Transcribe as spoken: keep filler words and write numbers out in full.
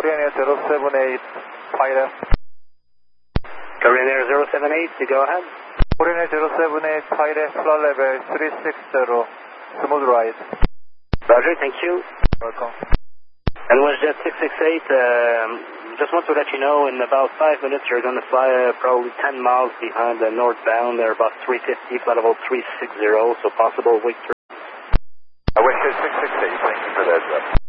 Korean Air zero seven eight, pilot. Korean Air zero seven eight, you go ahead. Korean Air zero seven eight, pilot, flight level three six zero, smooth ride. Roger, thank you. Welcome. And WestJet six six eight, um, just want to let you know, in about five minutes you're going to fly uh, probably ten miles behind the northbound, they're about three fifty, flight level three six zero, so possible wake. WestJet six six eight, thank you for that.